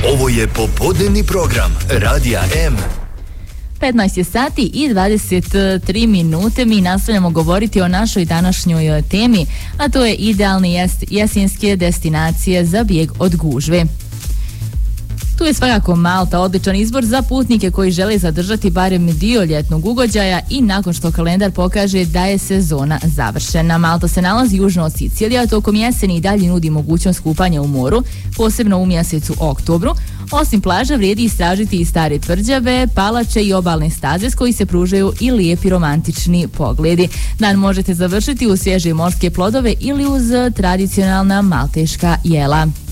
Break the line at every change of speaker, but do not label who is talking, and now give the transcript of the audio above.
Ovo je popodnevni program Radija M.
15 je sati i 23 minute. Mi nastavljamo govoriti o našoj današnjoj temi, a to je idealne jesenske destinacije za bijeg od gužve. Tu je svakako Malta odličan izbor za putnike koji žele zadržati barem dio ljetnog ugođaja i nakon što kalendar pokaže da je sezona završena. Malta se nalazi južno od Sicilije, a tokom jeseni i dalje nudi mogućnost kupanja u moru, posebno u mjesecu oktobru. Osim plaža vrijedi istražiti i stare tvrđave, palače i obalne staze s koji se pružaju i lijepi romantični pogledi. Dan možete završiti uz svježe morske plodove ili uz tradicionalna malteška jela.